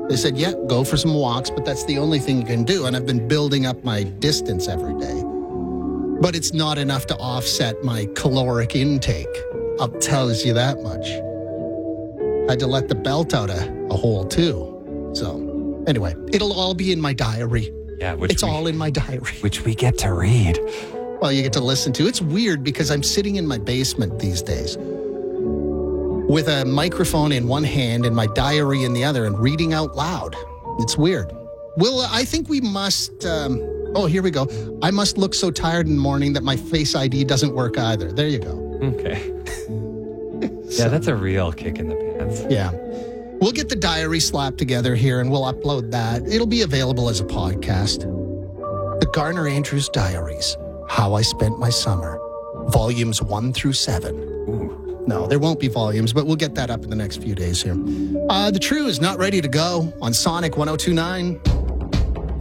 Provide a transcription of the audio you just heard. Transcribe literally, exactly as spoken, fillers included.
They said, yeah, go for some walks, but that's the only thing you can do. And I've been building up my distance every day. But it's not enough to offset my caloric intake. I'll tell you that much. I had to let the belt out a, a hole, too. So, anyway, it'll all be in my diary. Yeah, which It's we, all in my diary. Which we get to read. Well, you get to listen to. It's weird because I'm sitting in my basement these days with a microphone in one hand and my diary in the other and reading out loud. It's weird. Well, I think we must... Um, oh, here we go. I must look so tired in the morning that my Face I D doesn't work either. There you go. Okay. Yeah, that's a real kick in the pants. Yeah. We'll get the diary slapped together here and we'll upload that. It'll be available as a podcast. The Garner Andrews Diaries, How I Spent My Summer, volumes one through seven. Ooh. No, there won't be volumes, but we'll get that up in the next few days here. Uh, the True is not ready to go on Sonic one oh two point nine.